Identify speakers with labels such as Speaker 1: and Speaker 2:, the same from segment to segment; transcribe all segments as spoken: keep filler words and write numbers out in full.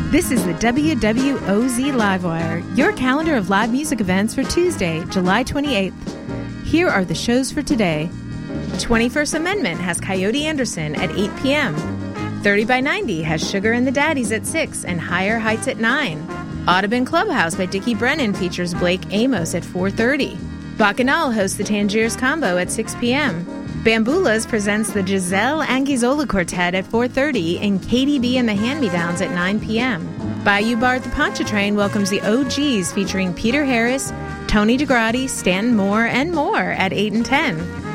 Speaker 1: This is the W W O Z Livewire, your calendar of live music events for Tuesday, July twenty-eighth. Here are the shows for today. twenty-first Amendment has Coyote Anderson at eight p.m. thirty by ninety has Sugar and the Daddies at six and Higher Heights at nine. Audubon Clubhouse by Dickie Brennan features Blake Amos at four thirty. Bacchanal hosts the Tangiers Combo at six p.m. Bamboolas presents the Giselle Anguizzola Quartet at four thirty and K D B and the Hand-Me-Downs at nine p.m. Bayou Bar at the Pontchartrain welcomes the O Gs featuring Peter Harris, Tony DeGrati, Stanton Moore, and more at eight and ten.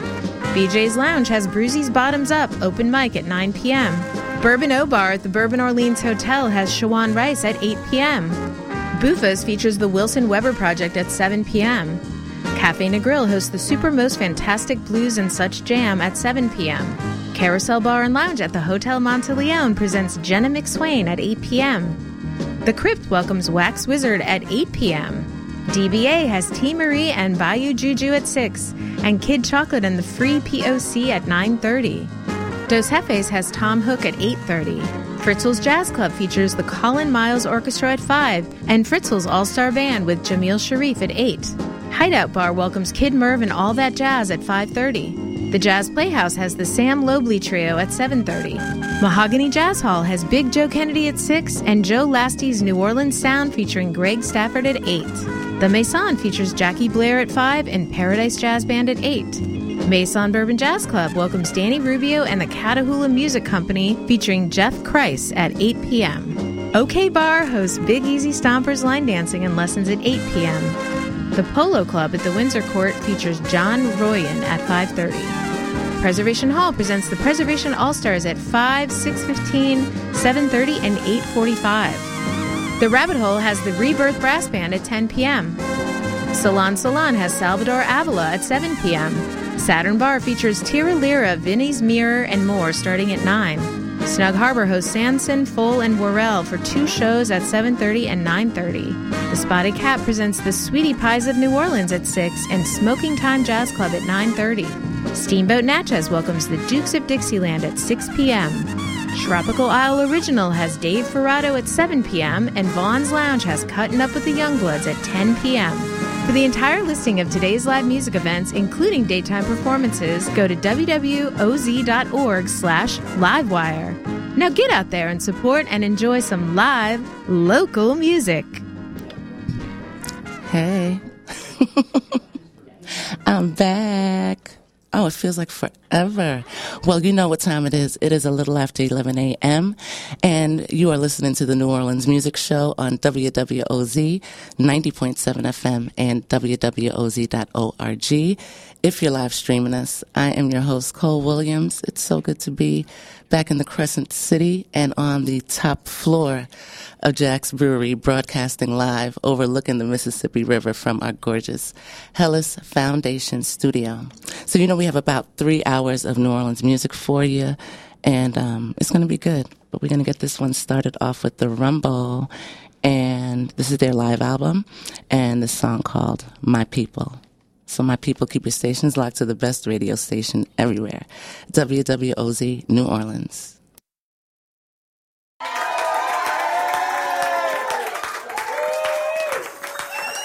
Speaker 1: B J's Lounge has Brucey's Bottoms Up open mic at nine p.m. Bourbon O Bar at the Bourbon Orleans Hotel has Shawan Rice at eight p.m. Buffa's features the Wilson Weber Project at seven p.m. Cafe Negril hosts the Super Most Fantastic Blues and Such Jam at seven p.m. Carousel Bar and Lounge at the Hotel Monteleone presents Jenna McSwain at eight p.m. The Crypt welcomes Wax Wizard at eight p.m. D B A has T. Marie and Bayou Juju at six, and Kid Chocolate and the Free P O C at nine thirty. Dos Jefes has Tom Hook at eight thirty. Fritzl's Jazz Club features the Colin Miles Orchestra at five, and Fritzl's All-Star Band with Jamil Sharif at eight. Hideout Bar welcomes Kid Merv and All That Jazz at five thirty. The Jazz Playhouse has the Sam Lobley Trio at seven thirty. Mahogany Jazz Hall has Big Joe Kennedy at six and Joe Lasty's New Orleans Sound featuring Greg Stafford at eight. The Maison features Jackie Blair at five and Paradise Jazz Band at eight. Maison Bourbon Jazz Club welcomes Danny Rubio and the Catahoula Music Company featuring Jeff Kreis at eight p.m. OK Bar hosts Big Easy Stompers line dancing and lessons at eight p.m. The Polo Club at the Windsor Court features John Royan at five thirty. Preservation Hall presents the Preservation All-Stars at five, six fifteen, seven thirty, and eight forty-five. The Rabbit Hole has the Rebirth Brass Band at ten p.m. Salon Salon has Salvador Avila at seven p.m. Saturn Bar features Tira Lira, Vinnie's Mirror, and more starting at nine. Snug Harbor hosts Sanson, Full, and Worrell for two shows at seven thirty and nine thirty. The Spotted Cat presents the Sweetie Pies of New Orleans at six and Smoking Time Jazz Club at nine thirty. Steamboat Natchez welcomes the Dukes of Dixieland at six p.m. Tropical Isle Original has Dave Ferrado at seven p.m. and Vaughn's Lounge has Cuttin' Up with the Youngbloods at ten p.m. For the entire listing of today's live music events, including daytime performances, go to wwoz.org slash livewire. Now get out there and support and enjoy some live, local music.
Speaker 2: Hey. I'm back. Oh, it feels like forever. Well, you know what time it is. It is a little after eleven a.m., and you are listening to the New Orleans Music Show on W W O Z ninety point seven F M and W W O Z dot org. If you're live streaming us, I am your host, Cole Williams. It's so good to be back in the Crescent City and on the top floor of Jack's Brewery, broadcasting live overlooking the Mississippi River from our gorgeous Hellas Foundation studio. So, you know, we have about three hours of New Orleans music for you, and um, it's going to be good. But we're going to get this one started off with the Rumble, and this is their live album, and the song called My People. So my people, keep your stations locked to the best radio station everywhere, W W O Z New Orleans.